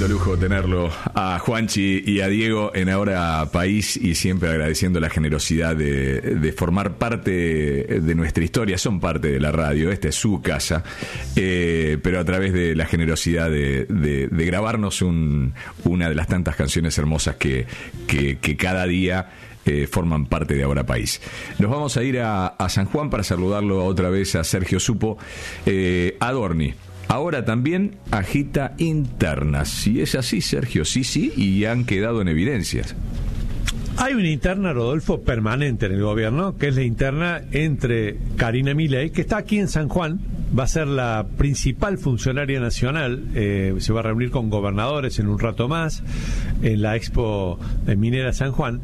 tremendo lujo tenerlo a Juanchi y a Diego en Ahora País, y siempre agradeciendo la generosidad de formar parte de nuestra historia. Son parte de la radio, esta es su casa, pero a través de la generosidad de grabarnos una de las tantas canciones hermosas que cada día forman parte de Ahora País. Nos vamos a ir a San Juan para saludarlo otra vez a Sergio Supo. Adorni ahora también agita internas. Si es así, Sergio, sí, y han quedado en evidencias. Hay una interna, Rodolfo, permanente en el gobierno, que es la interna entre Karina Milei, que está aquí en San Juan, va a ser la principal funcionaria nacional, se va a reunir con gobernadores en un rato más, en la Expo Minera San Juan.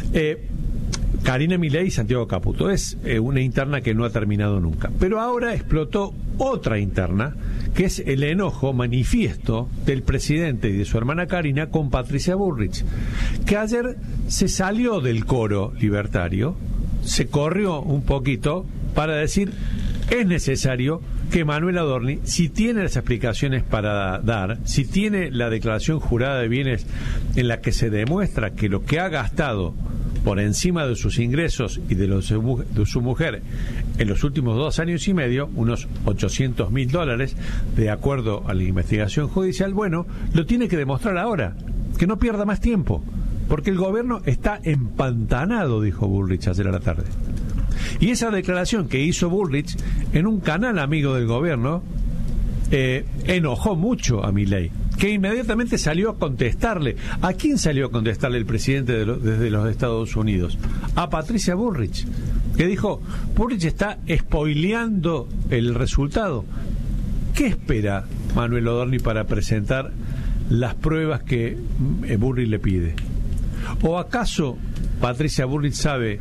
Karina Milei y Santiago Caputo. Es una interna que no ha terminado nunca. Pero ahora explotó otra interna, que es el enojo manifiesto del presidente y de su hermana Karina con Patricia Bullrich, que ayer se salió del coro libertario, se corrió un poquito para decir: es necesario que Manuel Adorni, si tiene las explicaciones para dar, si tiene la declaración jurada de bienes en la que se demuestra que lo que ha gastado por encima de sus ingresos y de los de su mujer en los últimos 2 años y medio, unos $800.000, de acuerdo a la investigación judicial, bueno, lo tiene que demostrar ahora, que no pierda más tiempo, porque el gobierno está empantanado, dijo Bullrich ayer a la tarde. Y esa declaración que hizo Bullrich en un canal amigo del gobierno enojó mucho a Milei, que inmediatamente salió a contestarle. ¿A quién salió a contestarle el presidente desde los Estados Unidos? A Patricia Bullrich, que dijo: Bullrich está spoileando el resultado. ¿Qué espera Manuel Adorni para presentar las pruebas que Bullrich le pide? ¿O acaso Patricia Bullrich sabe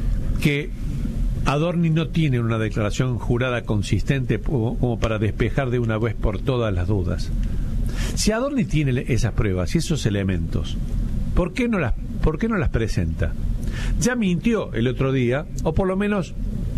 que Adorni no tiene una declaración jurada consistente como para despejar de una vez por todas las dudas? Si Adorni tiene esas pruebas y esos elementos, ¿por qué no las presenta? Ya mintió el otro día, o por lo menos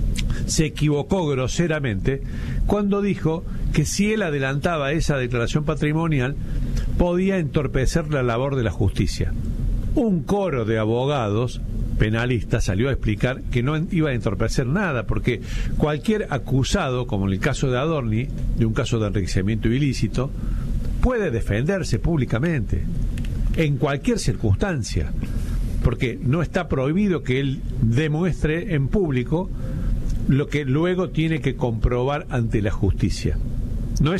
se equivocó groseramente, cuando dijo que si él adelantaba esa declaración patrimonial podía entorpecer la labor de la justicia. Un coro de abogados penalista salió a explicar que no iba a entorpecer nada, porque cualquier acusado, como en el caso de Adorni, de un caso de enriquecimiento ilícito, puede defenderse públicamente, en cualquier circunstancia, porque no está prohibido que él demuestre en público lo que luego tiene que comprobar ante la justicia. No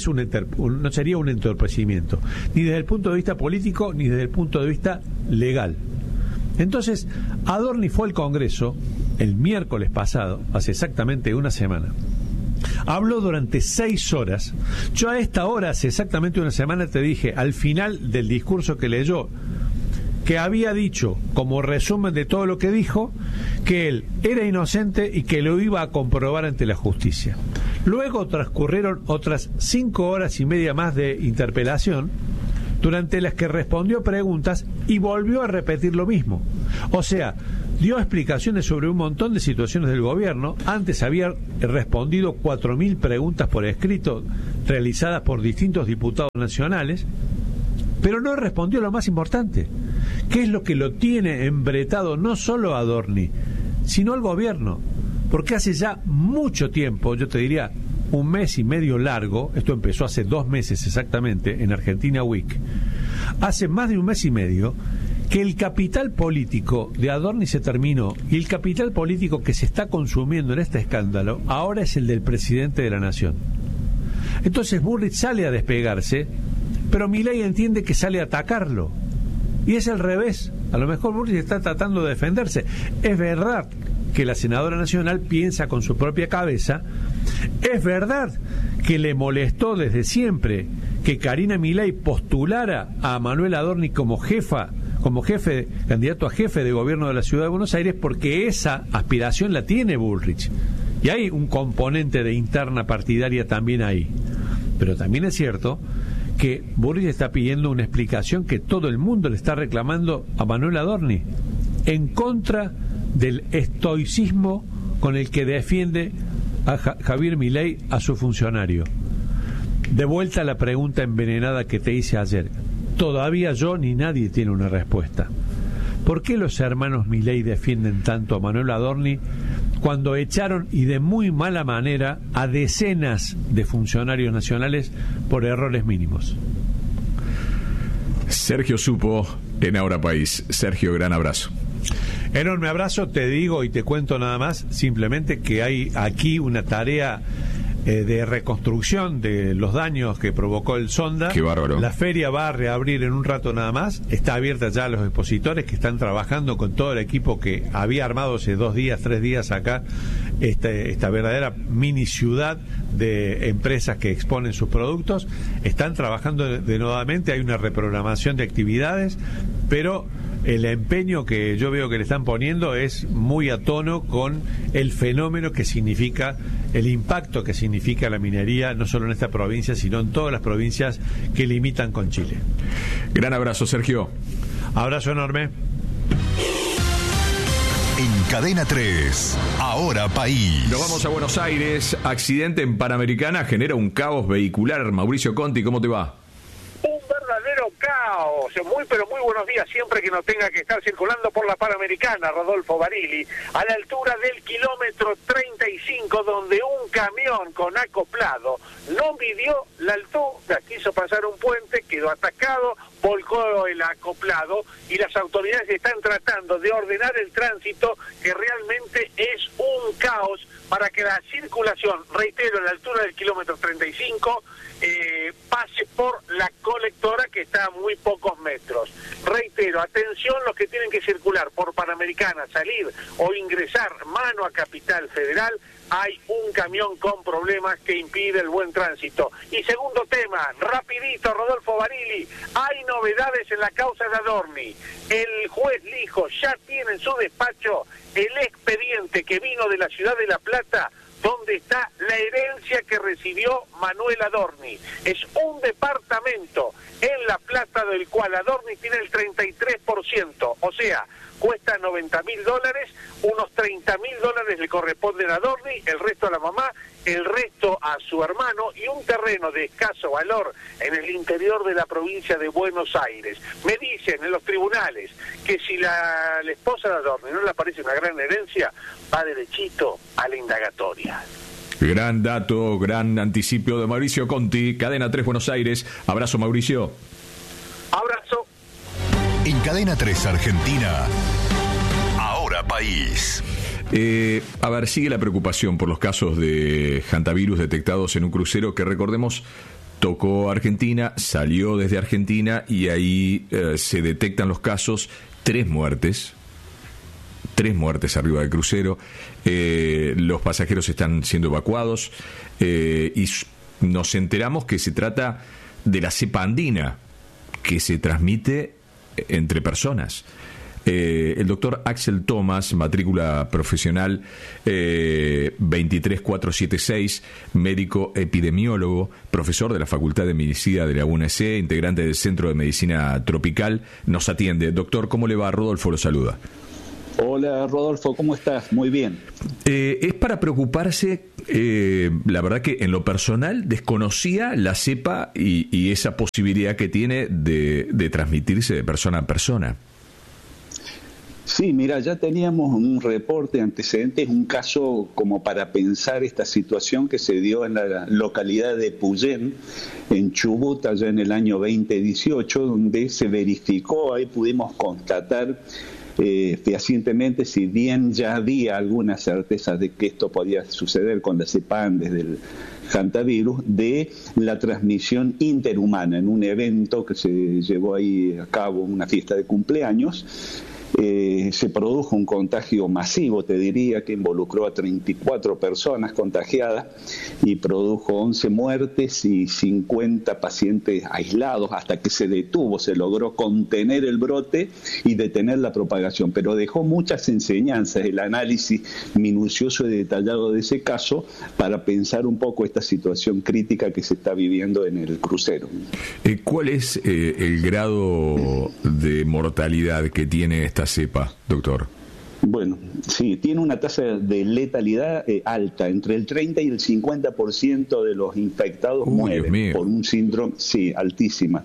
sería un entorpecimiento, ni desde el punto de vista político, ni desde el punto de vista legal. Entonces, Adorni fue al Congreso el miércoles pasado, hace exactamente una semana. Habló durante 6 horas. Yo a esta hora, hace exactamente una semana, te dije, al final del discurso que leyó, que había dicho, como resumen de todo lo que dijo, que él era inocente y que lo iba a comprobar ante la justicia. Luego transcurrieron otras 5 horas y media más de interpelación, durante las que respondió preguntas y volvió a repetir lo mismo. O sea, dio explicaciones sobre un montón de situaciones del gobierno. Antes había respondido 4.000 preguntas por escrito realizadas por distintos diputados nacionales, pero no respondió lo más importante, que es lo que lo tiene embretado no solo a Adorni, sino al gobierno. Porque hace ya mucho tiempo, yo te diría 1 mes y medio largo, esto empezó hace 2 meses exactamente, en Argentina Week, hace más de 1 mes y medio, que el capital político de Adorni se terminó, y el capital político que se está consumiendo en este escándalo ahora es el del presidente de la nación. Entonces Bullrich sale a despegarse, pero Milei entiende que sale a atacarlo, y es al revés. A lo mejor Bullrich está tratando de defenderse. Es verdad que la senadora nacional piensa con su propia cabeza. Es verdad que le molestó desde siempre que Karina Milei postulara a Manuel Adorni como jefe, candidato a jefe de gobierno de la Ciudad de Buenos Aires, porque esa aspiración la tiene Bullrich. Y hay un componente de interna partidaria también ahí. Pero también es cierto que Bullrich está pidiendo una explicación que todo el mundo le está reclamando a Manuel Adorni, en contra del estoicismo con el que defiende a Javier Milei a su funcionario. De vuelta a la pregunta envenenada que te hice ayer. todavía yo ni nadie tiene una respuesta. ¿Por qué los hermanos Milei defienden tanto a Manuel Adorni cuando echaron, y de muy mala manera, a decenas de funcionarios nacionales por errores mínimos? Sergio Supo, en Ahora País. Sergio, gran abrazo. Enorme abrazo, te digo y te cuento nada más, simplemente que hay aquí una tarea de reconstrucción de los daños que provocó el Sonda. Qué bárbaro. La feria va a reabrir en un rato nada más. Está abierta ya a los expositores que están trabajando con todo el equipo que había armado hace 2 días, 3 días acá, esta verdadera mini ciudad de empresas que exponen sus productos. Están trabajando de nuevamente, hay una reprogramación de actividades, pero el empeño que yo veo que le están poniendo es muy a tono con el fenómeno que significa, el impacto que significa la minería, no solo en esta provincia, sino en todas las provincias que limitan con Chile. Gran abrazo, Sergio. Abrazo enorme. En Cadena 3, Ahora País. Nos vamos a Buenos Aires. Accidente en Panamericana genera un caos vehicular. Mauricio Conti, ¿cómo te va? Un verdadero caos. Pero muy buenos días, siempre que no tenga que estar circulando por la Panamericana, Rodolfo Barili, a la altura del kilómetro 35, donde un camión con acoplado no midió la altura, quiso pasar un puente, quedó atacado, volcó el acoplado y las autoridades están tratando de ordenar el tránsito, que realmente es un caos para que la circulación, reitero, a la altura del kilómetro 35, pase por la colectora, que está a muy pocos metros. Reitero, atención los que tienen que circular por Panamericana, salir o ingresar mano a Capital Federal, hay un camión con problemas que impide el buen tránsito. Y segundo tema, rapidito, Rodolfo Barili, hay novedades en la causa de Adorni. El juez Lijo ya tiene en su despacho el expediente que vino de la ciudad de La Plata, donde está la herencia que recibió Manuel Adorni. Es un departamento en La Plata del cual Adorni tiene el 33%, o sea, cuesta $90.000, unos $30.000 le corresponden a Adorni, el resto a la mamá, el resto a su hermano, y un terreno de escaso valor en el interior de la provincia de Buenos Aires. Me dicen en los tribunales que si la esposa de Adorni no le parece una gran herencia, va derechito a la indagatoria. Gran dato, gran anticipo de Mauricio Conti, Cadena 3 Buenos Aires. Abrazo, Mauricio. Abrazo. En Cadena 3 Argentina, Ahora País. A ver, sigue la preocupación por los casos de hantavirus detectados en un crucero que, recordemos, tocó Argentina, salió desde Argentina y ahí se detectan los casos. 3 muertes arriba del crucero. Los pasajeros están siendo evacuados y nos enteramos que se trata de la cepa andina que se transmite entre personas. El doctor Axel Thomas, matrícula profesional 23476, médico epidemiólogo, profesor de la Facultad de Medicina de la UNC, integrante del Centro de Medicina Tropical, nos atiende. Doctor, ¿cómo le va? Rodolfo lo saluda. Hola Rodolfo, ¿cómo estás? Muy bien. Es para preocuparse, la verdad que en lo personal desconocía la cepa y esa posibilidad que tiene de transmitirse de persona a persona. Sí, mira, ya teníamos un reporte antecedente, un caso como para pensar esta situación que se dio en la localidad de Puyén, en Chubut, allá en el año 2018, donde se verificó, ahí pudimos constatar fehacientemente, si bien ya había alguna certeza de que esto podía suceder con la cepa Andes del hantavirus, de la transmisión interhumana en un evento que se llevó ahí a cabo, una fiesta de cumpleaños. Se produjo un contagio masivo, te diría, que involucró a 34 personas contagiadas y produjo 11 muertes y 50 pacientes aislados, hasta que se detuvo, se logró contener el brote y detener la propagación, pero dejó muchas enseñanzas el análisis minucioso y detallado de ese caso para pensar un poco esta situación crítica que se está viviendo en el crucero. ¿Cuál es el grado de mortalidad que tiene esta cepa, doctor? Bueno, sí, tiene una tasa de letalidad alta, entre el 30 y el 50% de los infectados mueren por un síndrome, sí, altísima.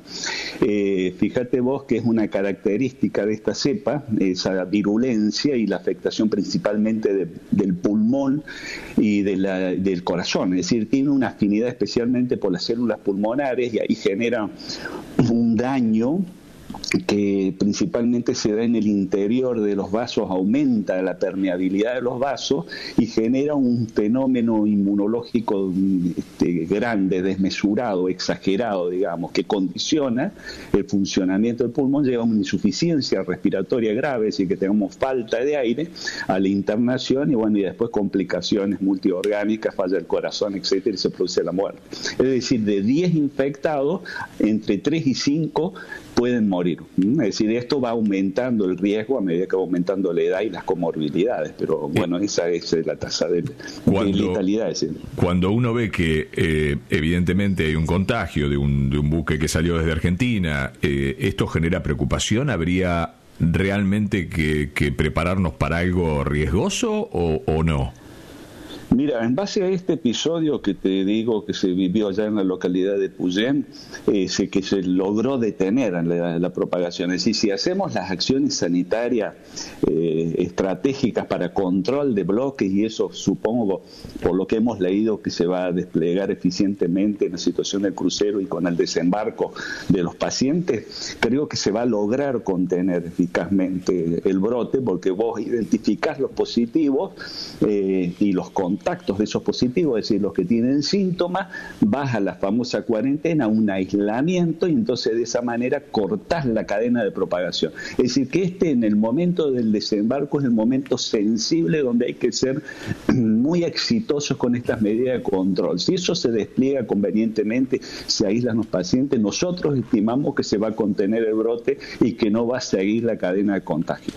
Fíjate vos que es una característica de esta cepa, esa virulencia y la afectación principalmente del pulmón y del corazón, es decir, tiene una afinidad especialmente por las células pulmonares y ahí genera un daño que principalmente se da en el interior de los vasos, aumenta la permeabilidad de los vasos y genera un fenómeno inmunológico grande, desmesurado, exagerado, digamos, que condiciona el funcionamiento del pulmón, lleva a una insuficiencia respiratoria grave, es decir, que tengamos falta de aire, a la internación y después complicaciones multiorgánicas, falla del corazón, etcétera, y se produce la muerte. Es decir, de 10 infectados, entre 3 y 5 pueden morir. Es decir, esto va aumentando el riesgo a medida que va aumentando la edad y las comorbilidades, pero bueno, esa es la tasa de letalidad. Cuando uno ve que evidentemente hay un contagio de un buque que salió desde Argentina, ¿esto genera preocupación? ¿Habría realmente que prepararnos para algo riesgoso o no? Mira, en base a este episodio que te digo que se vivió allá en la localidad de Puyén, que se logró detener la propagación. Es decir, si hacemos las acciones sanitarias estratégicas para control de bloques, y eso supongo, por lo que hemos leído, que se va a desplegar eficientemente en la situación del crucero y con el desembarco de los pacientes, creo que se va a lograr contener eficazmente el brote, porque vos identificás los positivos y los contactos de esos positivos, es decir, los que tienen síntomas, vas a la famosa cuarentena, un aislamiento, y entonces de esa manera cortás la cadena de propagación. Es decir, que en el momento del desembarco es el momento sensible donde hay que ser muy exitosos con estas medidas de control. Si eso se despliega convenientemente, se aíslan los pacientes, nosotros estimamos que se va a contener el brote y que no va a seguir la cadena de contagio.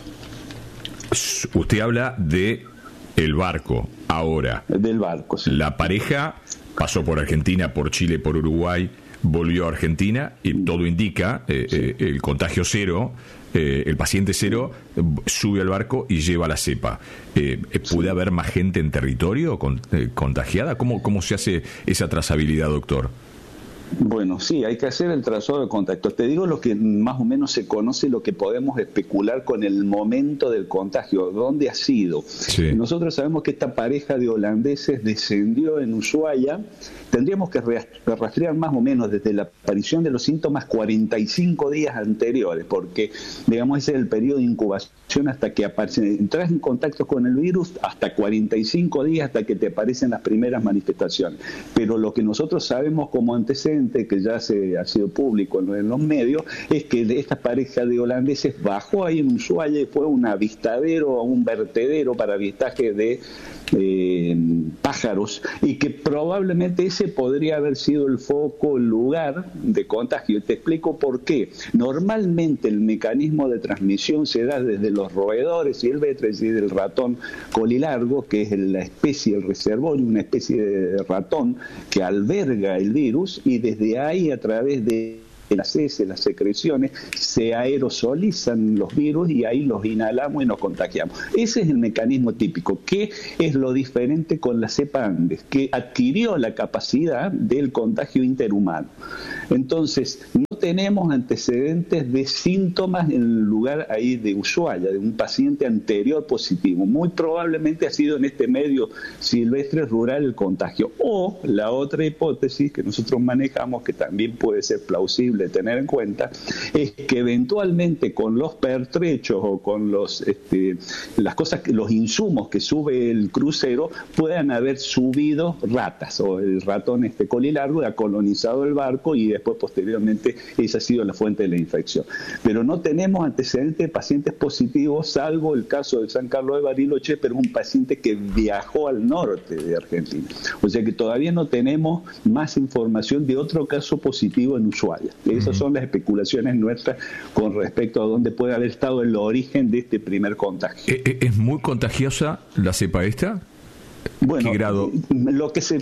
Usted habla de el barco. Ahora, del barco, sí. La pareja pasó por Argentina, por Chile, por Uruguay, volvió a Argentina y todo indica el contagio cero, el paciente cero sube al barco y lleva la cepa. ¿Puede haber más gente en territorio contagiada? ¿Cómo se hace esa trazabilidad, doctor? Bueno, sí, hay que hacer el trazado de contactos. Te digo lo que más o menos se conoce, lo que podemos especular con el momento del contagio, dónde ha sido. Sí. Nosotros sabemos que esta pareja de holandeses descendió en Ushuaia. Tendríamos que rastrear más o menos desde la aparición de los síntomas 45 días anteriores, porque, digamos, ese es el periodo de incubación hasta que entras en contacto con el virus, hasta 45 días hasta que te aparecen las primeras manifestaciones. Pero lo que nosotros sabemos como antecedente, que ya ha sido público en los medios, es que esta pareja de holandeses bajó ahí en Ushuaia y fue un avistadero, un vertedero para avistaje de pájaros, y que probablemente ese podría haber sido el foco, el lugar de contagio. Te explico por qué. Normalmente el mecanismo de transmisión se da desde los roedores silvestres y del ratón colilargo, que es la especie, el reservorio, una especie de ratón que alberga el virus, y desde ahí, a través de las heces, las secreciones, se aerosolizan los virus y ahí los inhalamos y nos contagiamos. Ese es el mecanismo típico. ¿Qué es lo diferente con la cepa Andes? Que adquirió la capacidad del contagio interhumano. Entonces, no tenemos antecedentes de síntomas en el lugar ahí de Ushuaia, de un paciente anterior positivo. Muy probablemente ha sido en este medio silvestre rural el contagio. O la otra hipótesis que nosotros manejamos, que también puede ser plausible tener en cuenta, es que eventualmente con los pertrechos o con las cosas, los insumos que sube el crucero, puedan haber subido ratas, o el ratón colilargo ha colonizado el barco y después posteriormente esa ha sido la fuente de la infección. Pero no tenemos antecedentes de pacientes positivos, salvo el caso de San Carlos de Bariloche, pero es un paciente que viajó al norte de Argentina. O sea que todavía no tenemos más información de otro caso positivo en Ushuaia. Esas son las especulaciones nuestras con respecto a dónde puede haber estado el origen de este primer contagio. ¿Es muy contagiosa la cepa esta? Bueno, ¿qué grado? Lo que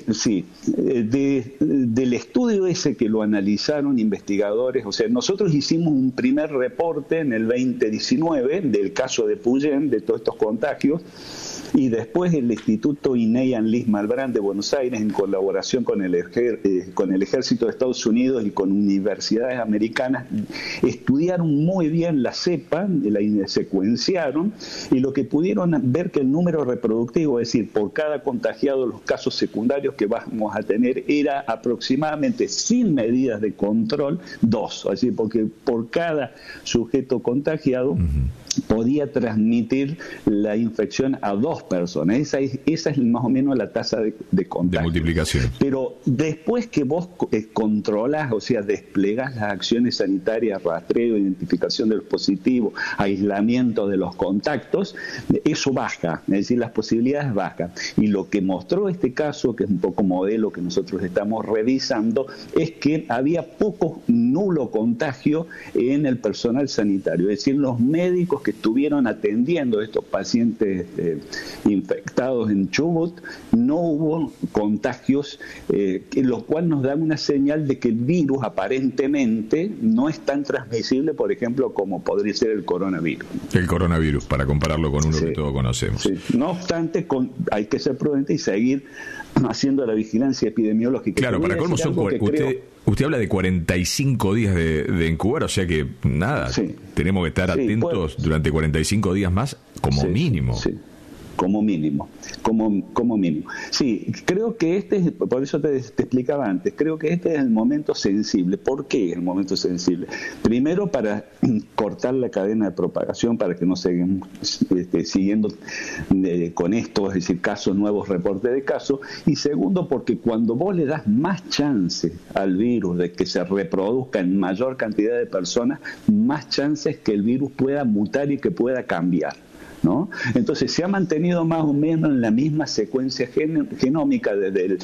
del estudio ese que lo analizaron investigadores, o sea, nosotros hicimos un primer reporte en el 2019 del caso de Puyén, de todos estos contagios, y después el Instituto Inei Anlis Malbrán de Buenos Aires, en colaboración con el Ejército de Estados Unidos y con universidades americanas, estudiaron muy bien la cepa, la secuenciaron, y lo que pudieron ver que el número reproductivo, es decir, por cada contagiado, los casos secundarios que vamos a tener era aproximadamente, sin medidas de control, 2, así porque por cada sujeto contagiado podía transmitir la infección a 2 personas. Esa es más o menos la tasa de contagio. De multiplicación. Pero después que vos controlas, o sea, desplegas las acciones sanitarias, rastreo, identificación de los positivos, aislamiento de los contactos, eso baja, es decir, las posibilidades bajan. Y lo que mostró este caso, que es un poco modelo que nosotros estamos revisando, es que había poco, nulo contagio en el personal sanitario, es decir, los médicos que estuvieron atendiendo a estos pacientes infectados en Chubut, no hubo contagios, lo cual nos da una señal de que el virus aparentemente no es tan transmisible, por ejemplo, como podría ser el coronavirus. El coronavirus, para compararlo con uno que todos conocemos. Sí. No obstante, hay que ser prudente y seguir haciendo la vigilancia epidemiológica. Claro, para colmo son usted habla de 45 días de incubar, o sea que nada, tenemos que estar atentos durante 45 días más como mínimo. Sí. Como mínimo. Sí, creo que por eso te explicaba antes, creo que este es el momento sensible. ¿Por qué es el momento sensible? Primero, para cortar la cadena de propagación, para que no sigamos siguiendo con esto, es decir, casos nuevos, reportes de casos. Y segundo, porque cuando vos le das más chance al virus de que se reproduzca en mayor cantidad de personas, más chances que el virus pueda mutar y que pueda cambiar, ¿no? Entonces se ha mantenido más o menos en la misma secuencia genómica desde el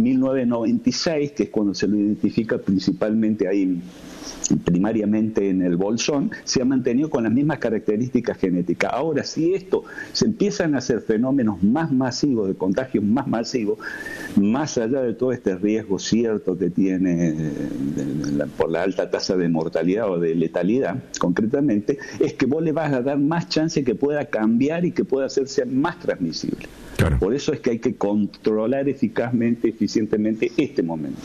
1996, que es cuando se lo identifica principalmente ahí, primariamente en el Bolsón, se ha mantenido con las mismas características genéticas. Ahora, si se empiezan a hacer fenómenos más masivos, de contagios más masivos, más allá de todo este riesgo cierto que tiene por la alta tasa de mortalidad o de letalidad, concretamente, es que vos le vas a dar más chance que pueda cambiar y que pueda hacerse más transmisible. Claro. Por eso es que hay que controlar eficazmente, eficientemente este momento.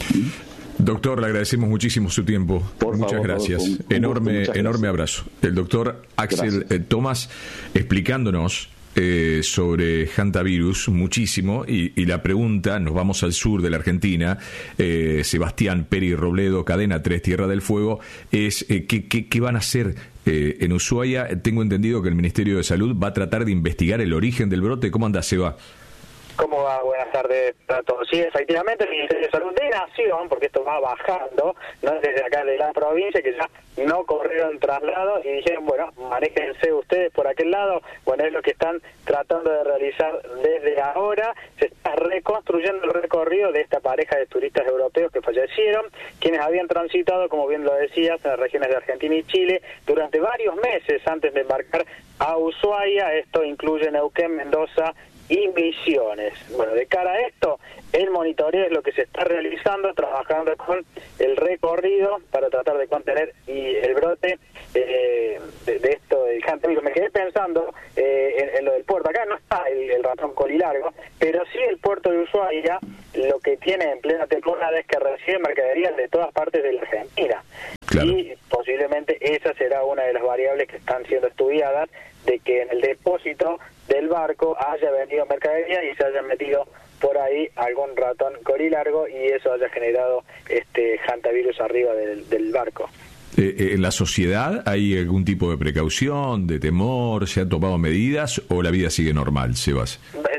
Doctor, le agradecemos muchísimo su tiempo. Muchas gracias. Enorme abrazo. El doctor Axel Tomás explicándonos sobre hantavirus muchísimo y la pregunta, nos vamos al sur de la Argentina, Sebastián Peri Robledo, Cadena 3, Tierra del Fuego, es ¿qué van a hacer en Ushuaia? Tengo entendido que el Ministerio de Salud va a tratar de investigar el origen del brote. ¿Cómo anda, Seba? ¿Cómo va? Buenas tardes a todos. Sí, efectivamente, el Ministerio de Salud de Nación, porque esto va bajando, ¿no? Desde acá de la provincia, que ya no corrieron traslados y dijeron, bueno, manéjense ustedes por aquel lado. Bueno, es lo que están tratando de realizar desde ahora. Se está reconstruyendo el recorrido de esta pareja de turistas europeos que fallecieron, quienes habían transitado, como bien lo decías, en las regiones de Argentina y Chile durante varios meses antes de embarcar a Ushuaia. Esto incluye Neuquén, Mendoza y Misiones. Bueno, de cara a esto, el monitoreo es lo que se está realizando, trabajando con el recorrido para tratar de contener el brote de esto del hantavirus. Me quedé pensando en lo del puerto. Acá no está el ratón colilargo, pero sí el puerto de Ushuaia lo que tiene en plena temporada es que recibe mercaderías de todas partes de la Argentina. Claro. Y posiblemente esa será una de las variables que están siendo estudiadas, de que en el depósito del barco haya venido mercadería y se haya metido por ahí algún ratón colilargo y eso haya generado este hantavirus arriba del barco. ¿En la sociedad hay algún tipo de precaución, de temor? ¿Se han tomado medidas o la vida sigue normal, Sebas?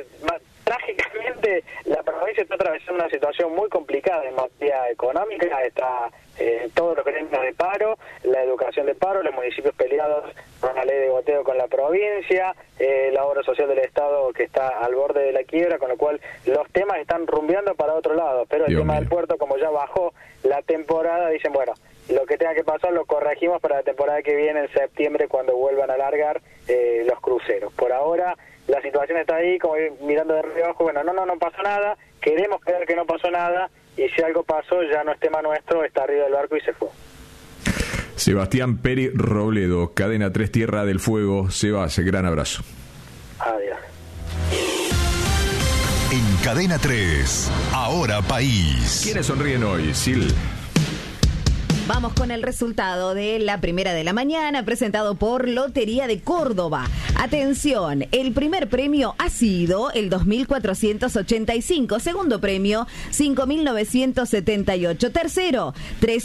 Trágicamente, la provincia está atravesando una situación muy complicada en materia económica. Está todos los gremios de paro, la educación de paro, los municipios peleados con una ley de goteo con la provincia, la obra social del Estado que está al borde de la quiebra, con lo cual los temas están rumbeando para otro lado. Pero el tema del puerto, como ya bajó la temporada, dicen, bueno, lo que tenga que pasar lo corregimos para la temporada que viene en septiembre, cuando vuelvan a largar los cruceros. Por ahora la situación está ahí, como mirando de reojo, bueno, no pasó nada, queremos creer que no pasó nada, y si algo pasó ya no es tema nuestro, está arriba del barco y se fue. Sebastián Peri Robledo, Cadena 3 Tierra del Fuego. Sebas, gran abrazo. Adiós. En Cadena 3, Ahora País. ¿Quiénes sonríen hoy, Sil? Vamos con el resultado de la primera de la mañana, presentado por Lotería de Córdoba. Atención, el primer premio ha sido el 2.485, segundo premio 5.978, tercero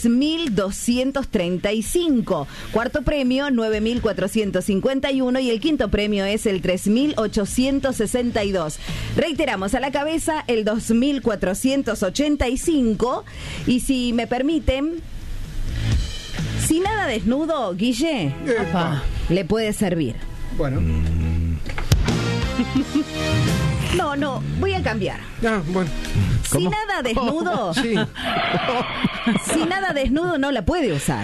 3.235, cuarto premio 9.451 y el quinto premio es el 3.862. Reiteramos, a la cabeza el 2.485 y si me permiten... Si nada desnudo, Guille, le puede servir. Bueno. No, voy a cambiar. Bueno. Si nada desnudo, Sí. si nada desnudo no la puede usar.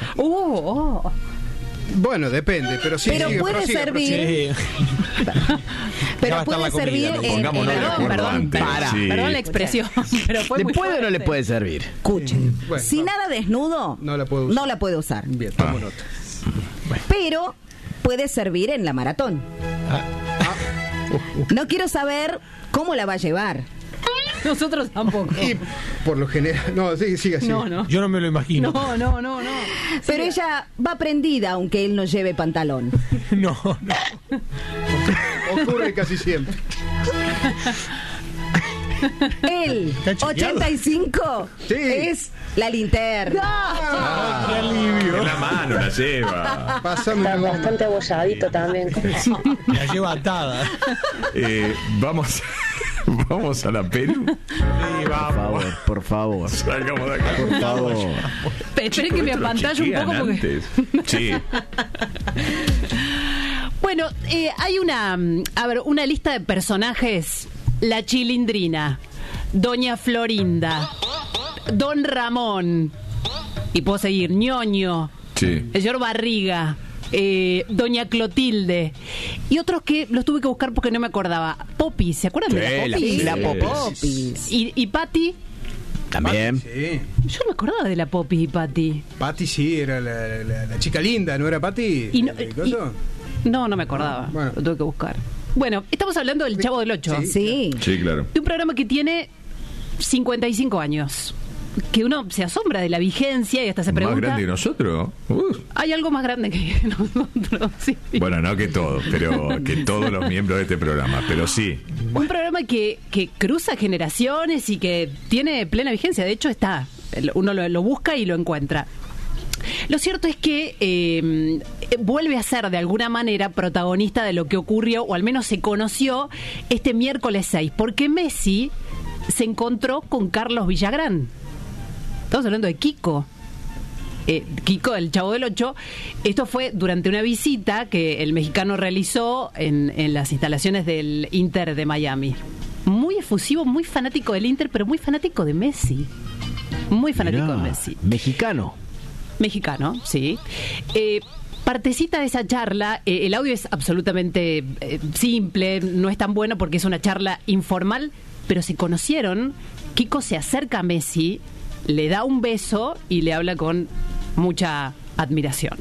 Bueno, depende, pero sí. Pero puede servir. Pero puede servir Pongámonos de acuerdo Perdón, antes. Sí. perdón la expresión, pero fue ¿Le muy puede o no fuerte. le puede servir? Escuchen, Bueno, si no. nada desnudo No la puede usar. no la puede usar. Bien, tomo nota. Pero puede servir en la maratón. No quiero saber cómo la va a llevar. Nosotros tampoco. Y por lo general. No, siga. No. Yo no me lo imagino. No. Pero ella va prendida aunque él no lleve pantalón. No. Ocurre casi siempre. El ¿Está chequeado? 85 Sí. es la linterna. ¡Qué alivio! En la mano la lleva. Pásame una goma. abolladito también. La lleva atada. Vamos a la Perú. Sí, vamos. Por favor. Salgamos de acá. Por favor. Esperen que me Esto lo apantalle un chequean poco porque... antes. Sí. Bueno, hay una lista de personajes. La Chilindrina, Doña Florinda, Don Ramón, y puedo seguir, Ñoño, Sí. el señor Barriga, Doña Clotilde, y otros que los tuve que buscar porque no me acordaba. Popis, ¿se acuerdan de la Popis? La Popis. Y Patti, También. Sí. yo no me acordaba de la Popis y Patti. Patti sí, era la chica linda, ¿no era Patti? Y no, ¿El coso? no me acordaba, Bueno. lo tuve que buscar. Bueno, estamos hablando del Chavo del Ocho. Sí. Sí, claro. De un programa que tiene 55 años. Que uno se asombra de la vigencia y hasta se pregunta... ¿Más grande que nosotros? Hay algo más grande que nosotros, sí. Bueno, no que todos, pero que todos los miembros de este programa, pero sí. Un programa que cruza generaciones y que tiene plena vigencia. De hecho, está. Uno lo busca y lo encuentra. Lo cierto es que vuelve a ser de alguna manera protagonista de lo que ocurrió, o al menos se conoció este miércoles 6, porque Messi se encontró con Carlos Villagrán. Estamos hablando de Kiko. Kiko, el Chavo del Ocho. Esto fue durante una visita que el mexicano realizó en las instalaciones del Inter de Miami. Muy efusivo, muy fanático del Inter, pero muy fanático de Messi. Muy fanático de Messi. Mexicano, sí. Partecita de esa charla, el audio es absolutamente simple, no es tan bueno porque es una charla informal, pero se conocieron. Kiko se acerca a Messi, le da un beso y le habla con mucha admiración.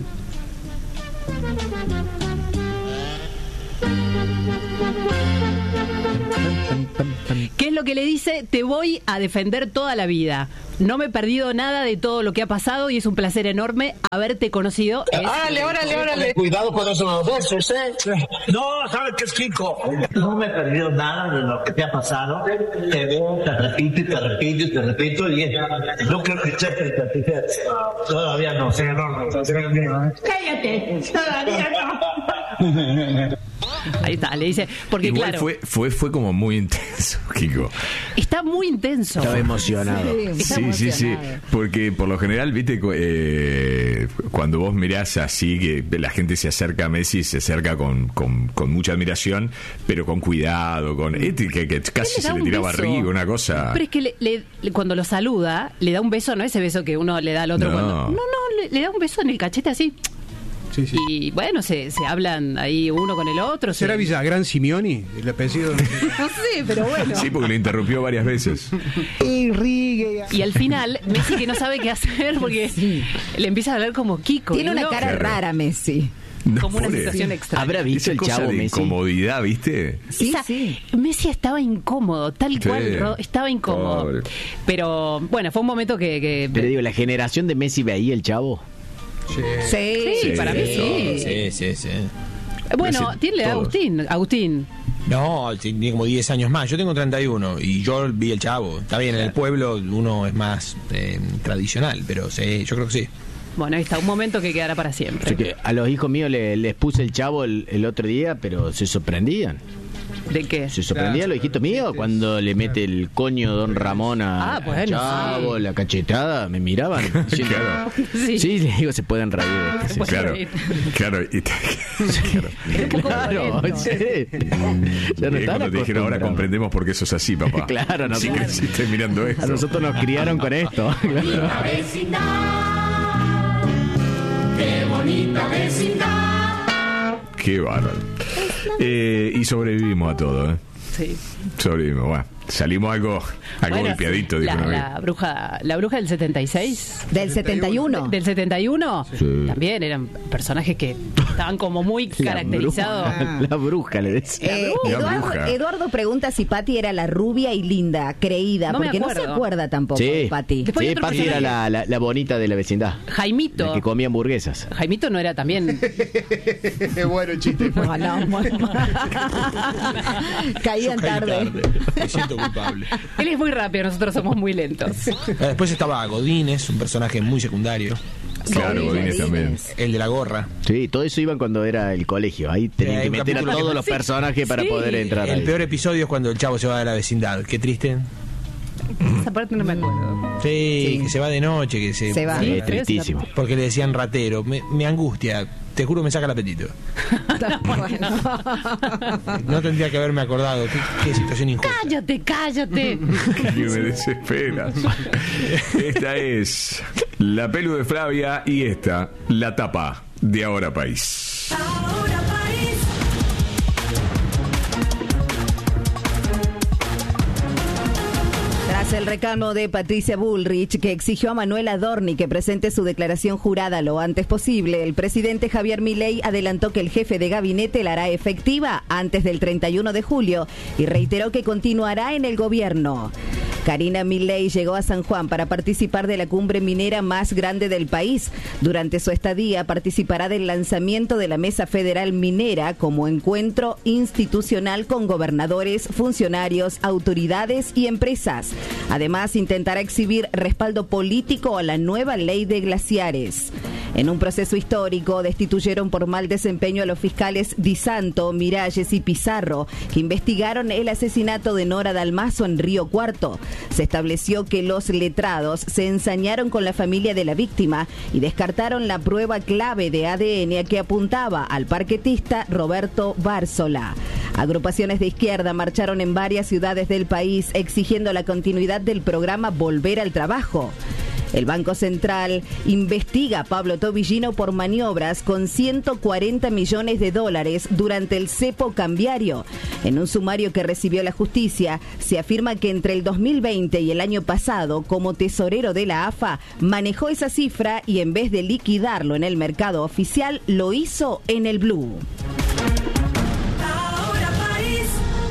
¿Qué es lo que le dice? Te voy a defender toda la vida. No me he perdido nada de todo lo que ha pasado y es un placer enorme haberte conocido. Órale. Cuidado con esos besos, No, ¿sabes qué es Kiko? No me he perdido nada de lo que te ha pasado. Te veo, te repito y no creo que estés satisfecho. Todavía no, señor. Cállate, todavía no. Ahí está, le dice, porque igual claro, fue como muy intenso, Kiko. está muy intenso. Estaba emocionado. Sí, porque por lo general, viste, cuando vos mirás así, que la gente se acerca a Messi, se acerca con mucha admiración, pero con cuidado, que casi se le tiraba arriba, una cosa. Pero es que cuando lo saluda, le da un beso, no ese beso que uno le da al otro No. cuando... No, le da un beso en el cachete así. Sí, sí. Y bueno, se hablan ahí uno con el otro. ¿Será Villagrán Simeoni? El apellido. No sé, pero bueno. Sí, porque lo interrumpió varias veces. Y al final, Messi que no sabe qué hacer porque le empieza a hablar como Kiko. Tiene una cara rara, Messi. No, como una pobre. situación extraña. ¿Habrá visto Esa el cosa Chavo de Messi? incomodidad, ¿viste? Sí. Messi estaba incómodo, tal Sí. cual, estaba incómodo. Pobre. Pero bueno, fue un momento que Pero digo, la generación de Messi veía el Chavo. Sí, para mí sí. Sí. Bueno, Sí, tiene todos. Agustín. No, tiene como 10 años más. Yo tengo 31 y yo vi el Chavo. Está bien, en el pueblo uno es más tradicional, pero sí, yo creo que sí. Bueno, ahí está, un momento que quedará para siempre. Así que a los hijos míos les puse el Chavo el otro día, pero se sorprendían. ¿De qué? Se sorprendían los hijitos míos cuando le mete el coño Don Ramón a bueno, Chavo, sí. la cachetada, me miraban. Diciendo, sí, les digo, se pueden reír de esto. Sí, Claro. Claro, sí. Ya no están Cuando te dijeron, ahora acostumbrados. comprendemos por qué sos así, papá. Claro, no, Sí, claro. creciste mirando esto. A nosotros nos criaron con esto. La vecindad, qué bonita vecindad. Qué bárbaro. Y sobrevivimos a todo, ¿eh? Sí. Sobrevivimos, bueno. Salimos algo Bueno, golpeadito, sí, dijo una vez. la bruja del 76. ¿Del 71? ¿Del 71? Sí. También eran personajes que estaban como muy caracterizados. La bruja, le decía. Eduardo pregunta si Patti era la rubia y linda, creída, No me porque no se acuerdo. acuerda tampoco Sí, de Patti. Después hay sí, otro Patti era la bonita de la vecindad. Jaimito. La que comía hamburguesas. Jaimito no era también. Qué bueno el chiste. Caían tarde. Me siento culpable. Él es muy rápido, nosotros somos muy lentos. Después estaba Godínez, un personaje muy secundario. Claro, Godínez también. El de la gorra. Sí, todo eso iban cuando era el colegio. Ahí tenían Hay que un meter a capítulo todos que- los personajes para Sí. poder entrar El ahí. peor episodio es cuando el Chavo se va de la vecindad. Qué triste. Esa parte no me acuerdo. Sí, que se va de noche, que Se va. Sí, Sí, tristísimo. porque le decían ratero. Me angustia. Te juro me saca el apetito. No tendría que haberme acordado. Qué situación injusta. Cállate. Que me desespera. Esta es la pelu de Flavia y esta, la tapa de Ahora País. Ahora París. Tras el reclamo de Patricia Bullrich, que exigió a Manuel Adorni que presente su declaración jurada lo antes posible, el presidente Javier Milei adelantó que el jefe de gabinete la hará efectiva antes del 31 de julio y reiteró que continuará en el gobierno. Karina Milei llegó a San Juan para participar de la cumbre minera más grande del país. Durante su estadía participará del lanzamiento de la Mesa Federal Minera como encuentro institucional con gobernadores, funcionarios, autoridades y empresas. Además, intentará exhibir respaldo político a la nueva ley de glaciares. En un proceso histórico, destituyeron por mal desempeño a los fiscales Di Santo, Miralles y Pizarro, que investigaron el asesinato de Nora Dalmazo en Río Cuarto. Se estableció que los letrados se ensañaron con la familia de la víctima y descartaron la prueba clave de ADN que apuntaba al parquetista Roberto Bárzola. Agrupaciones de izquierda marcharon en varias ciudades del país exigiendo la continuidad del programa Volver al Trabajo. El Banco Central investiga a Pablo Tobillino por maniobras con 140 millones de dólares durante el cepo cambiario. En un sumario que recibió la justicia, se afirma que entre el 2020 y el año pasado, como tesorero de la AFA, manejó esa cifra y en vez de liquidarlo en el mercado oficial, lo hizo en el Blue. Ahora París.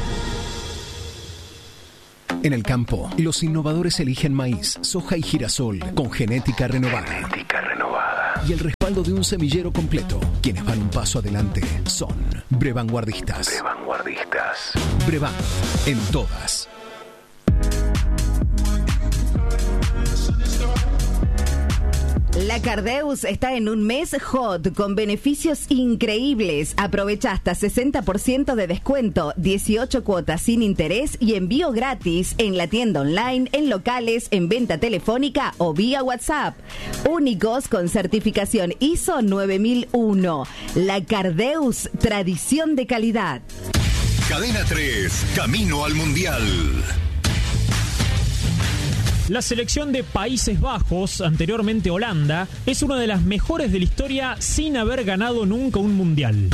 En el campo, los innovadores eligen maíz, soja y girasol con genética renovada. Y el respaldo de un semillero completo. Quienes van un paso adelante son Brevanguardistas. Brevan, en todas. La Cardeus está en un mes hot con beneficios increíbles. Aprovecha hasta 60% de descuento, 18 cuotas sin interés y envío gratis en la tienda online, en locales, en venta telefónica o vía WhatsApp. Únicos con certificación ISO 9001. La Cardeus, tradición de calidad. Cadena 3, camino al Mundial. La selección de Países Bajos, anteriormente Holanda, es una de las mejores de la historia sin haber ganado nunca un mundial.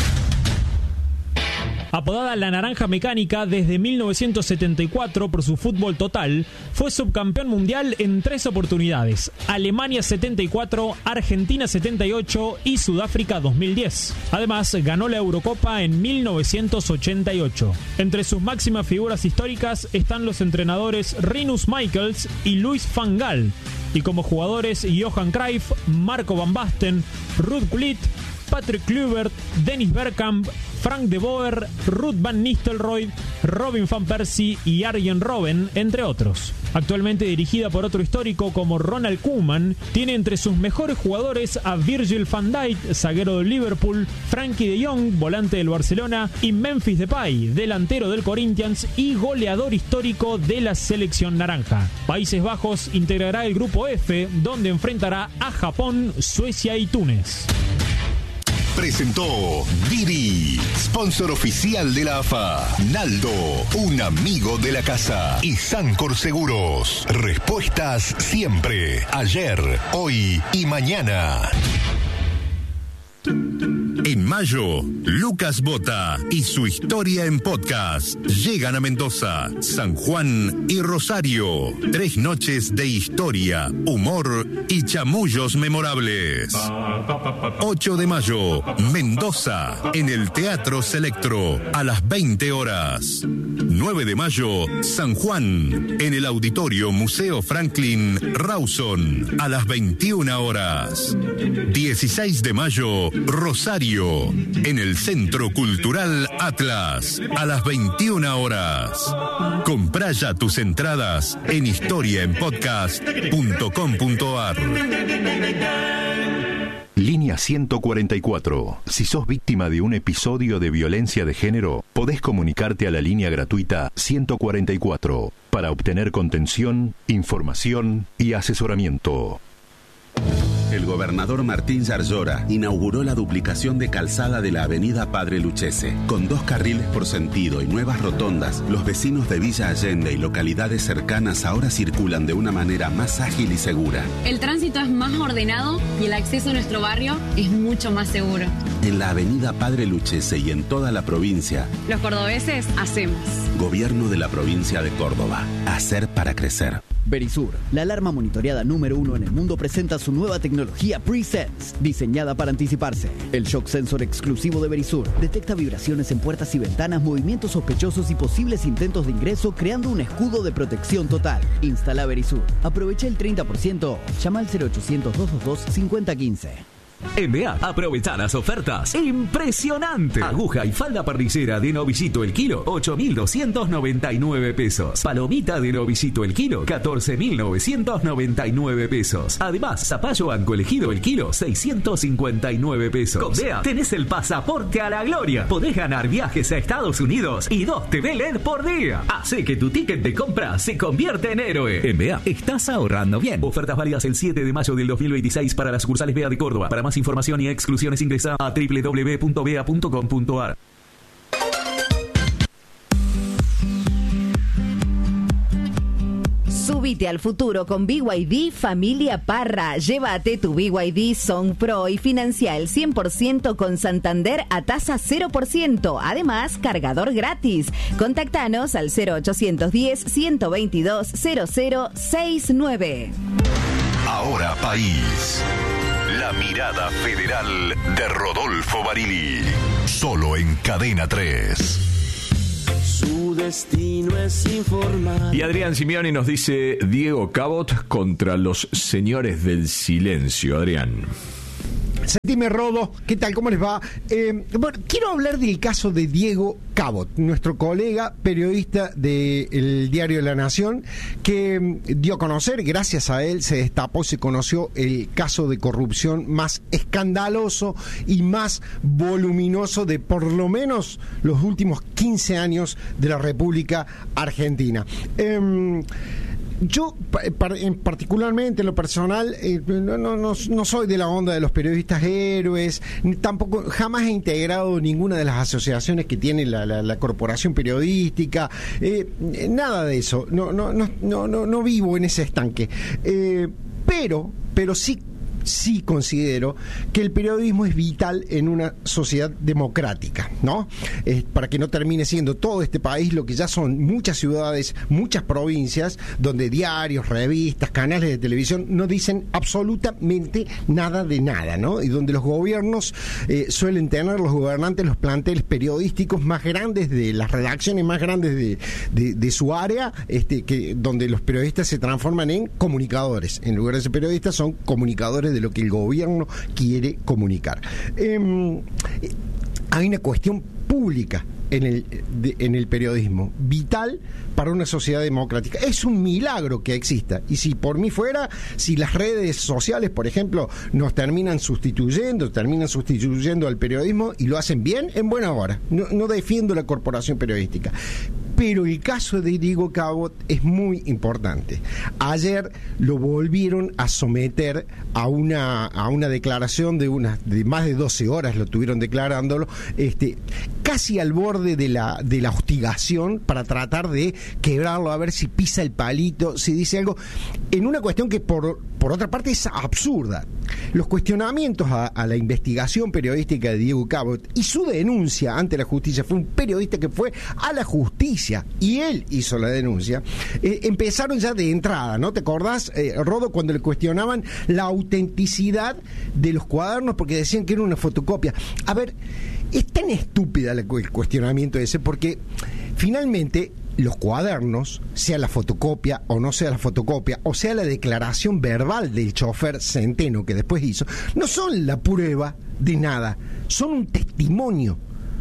Apodada la Naranja Mecánica desde 1974 por su fútbol total, fue subcampeón mundial en 3 oportunidades: Alemania 74, Argentina 78 y Sudáfrica 2010. Además, ganó la Eurocopa en 1988. Entre sus máximas figuras históricas están los entrenadores Rinus Michels y Louis van Gaal, y como jugadores Johan Cruyff, Marco van Basten, Ruud Gullit, Patrick Kluivert, Dennis Bergkamp, Frank de Boer, Ruud van Nistelrooy, Robin van Persie y Arjen Robben, entre otros. Actualmente dirigida por otro histórico como Ronald Koeman, tiene entre sus mejores jugadores a Virgil van Dijk, zaguero del Liverpool, Frankie de Jong, volante del Barcelona, y Memphis Depay, delantero del Corinthians y goleador histórico de la selección naranja. Países Bajos integrará el grupo F, donde enfrentará a Japón, Suecia y Túnez. Presentó Diri, sponsor oficial de la AFA. Naldo, un amigo de la casa. Y Sancor Seguros. Respuestas siempre. Ayer, hoy y mañana. En mayo, Lucas Bota y su historia en podcast llegan a Mendoza, San Juan y Rosario. 3 noches de historia, humor y chamullos memorables. 8 de mayo, Mendoza, en el Teatro Selectro, a las 20 horas. 9 de mayo, San Juan, en el Auditorio Museo Franklin Rawson, a las 21 horas. 16 de mayo, Rosario, en el Centro Cultural Atlas, a las 21 horas. Comprá ya tus entradas en historiaenpodcast.com.ar. Línea 144. Si sos víctima de un episodio de violencia de género, podés comunicarte a la línea gratuita 144 para obtener contención, información y asesoramiento. El gobernador Martín Yarlora inauguró la duplicación de calzada de la avenida Padre Lucchese. Con 2 carriles por sentido y nuevas rotondas, los vecinos de Villa Allende y localidades cercanas ahora circulan de una manera más ágil y segura. El tránsito es más ordenado y el acceso a nuestro barrio es mucho más seguro. En la avenida Padre Lucchese y en toda la provincia, los cordobeses hacemos. Gobierno de la provincia de Córdoba. Hacer para crecer. Verisur, la alarma monitoreada número 1 en el mundo, presenta su nueva tecnología Pre-Sense, diseñada para anticiparse. El shock sensor exclusivo de Verisur detecta vibraciones en puertas y ventanas, movimientos sospechosos y posibles intentos de ingreso, creando un escudo de protección total. Instala Verisur. Aprovecha el 30%. Llama al 0800-222-5015. NBA, aprovecha las ofertas. ¡Impresionante! Aguja y falda parrillera de Novillito el kilo, 8.299 pesos. Palomita de Novillito el kilo, 14.999 pesos. Además, zapallo anco elegido el kilo, 659 pesos. Con DEA tenés el pasaporte a la gloria. Podés ganar viajes a Estados Unidos y 2 TV LED por día. Hace que tu ticket de compra se convierta en héroe. En BEA, estás ahorrando bien. Ofertas válidas el 7 de mayo del 2026 para las sucursales BEA de Córdoba. Para más información y exclusiones ingresa a www.bea.com.ar. Subite al futuro con BYD Familia Parra. Llévate tu BYD Song Pro y financia el 100% con Santander a tasa 0%. Además, cargador gratis. Contactanos al 0810-122-0069. Ahora País. La mirada federal de Rodolfo Barili. Solo en Cadena 3. Su destino es informar. Y Adrián Simeoni nos dice: Diego Cabot contra los señores del silencio. Adrián. Sentime, Rodo, ¿qué tal? ¿Cómo les va? Bueno, quiero hablar del caso de Diego Cabot, nuestro colega periodista del diario La Nación, que dio a conocer, gracias a él se destapó, se conoció el caso de corrupción más escandaloso y más voluminoso de por lo menos los últimos 15 años de la República Argentina. Yo, particularmente en lo personal, no soy de la onda de los periodistas héroes, tampoco jamás he integrado ninguna de las asociaciones que tiene la corporación periodística, nada de eso. No vivo en ese estanque. Pero sí considero que el periodismo es vital en una sociedad democrática, ¿no? Para que no termine siendo todo este país lo que ya son muchas ciudades, muchas provincias, donde diarios, revistas, canales de televisión no dicen absolutamente nada de nada, ¿no? Y donde los gobiernos suelen tener, los gobernantes, los planteles periodísticos más grandes, de las redacciones más grandes de su área, donde los periodistas se transforman en comunicadores. En lugar de ser periodistas, son comunicadores de lo que el gobierno quiere comunicar. Hay una cuestión pública en el periodismo, vital para una sociedad democrática. Es un milagro que exista. Y si por mí fuera, si las redes sociales, por ejemplo, nos terminan sustituyendo al periodismo y lo hacen bien, en buena hora. No defiendo la corporación periodística. Pero el caso de Diego Cabot es muy importante. Ayer lo volvieron a someter a una declaración de más de 12 horas, lo tuvieron declarándolo, casi al borde de la hostigación, para tratar de quebrarlo, a ver si pisa el palito, si dice algo, en una cuestión que por otra parte es absurda. Los cuestionamientos a la investigación periodística de Diego Cabot y su denuncia ante la justicia, fue un periodista que fue a la justicia y él hizo la denuncia, empezaron ya de entrada, ¿no? ¿Te acordás, Rodo, cuando le cuestionaban la autenticidad de los cuadernos porque decían que era una fotocopia? A ver, es tan estúpida el cuestionamiento ese, porque finalmente los cuadernos, sea la fotocopia o no sea la fotocopia, o sea la declaración verbal del chofer Centeno que después hizo, no son la prueba de nada, son un testimonio.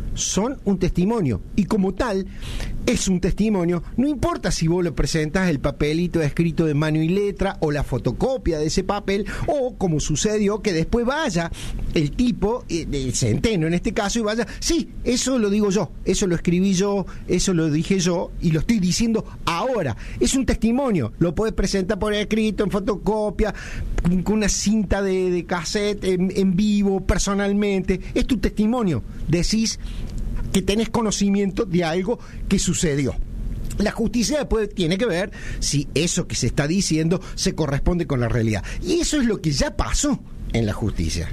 Y como tal es un testimonio, no importa si vos le presentás el papelito escrito de mano y letra o la fotocopia de ese papel, o como sucedió que después vaya el tipo, el Centeno en este caso, y vaya, sí, eso lo digo yo, eso lo escribí yo, eso lo dije yo y lo estoy diciendo ahora. Es un testimonio, lo podés presentar por escrito, en fotocopia, con una cinta de cassette, en vivo, personalmente. Es tu testimonio, decís que tenés conocimiento de algo que sucedió. La justicia después tiene que ver si eso que se está diciendo se corresponde con la realidad. Y eso es lo que ya pasó en la justicia.